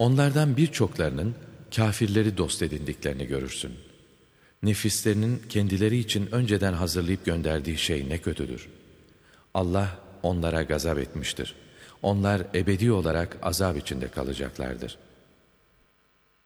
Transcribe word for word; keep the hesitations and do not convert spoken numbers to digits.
Onlardan birçoklarının kâfirleri dost edindiklerini görürsün. Nefislerinin kendileri için önceden hazırlayıp gönderdiği şey ne kötüdür. Allah onlara gazap etmiştir. Onlar ebedi olarak azap içinde kalacaklardır.